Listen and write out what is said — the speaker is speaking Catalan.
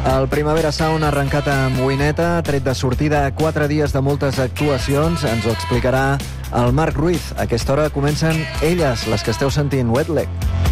El Primavera Sound ha arrencat amb Wineta, tret de sortida 4 dies de moltes actuacions. Ens ho explicarà el Marc Ruiz. A aquesta hora comencen elles, les que esteu sentint, Wet Leg.